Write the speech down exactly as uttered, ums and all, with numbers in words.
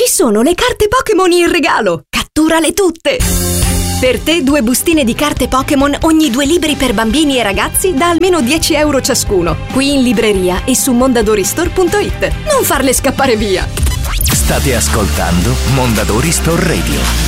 Ci sono le carte Pokémon in regalo! Catturale tutte! Per te due bustine di carte Pokémon ogni due libri per bambini e ragazzi da almeno dieci euro ciascuno. Qui in libreria e su mondadoristore punto it. Non farle scappare via! State ascoltando Mondadori Store Radio.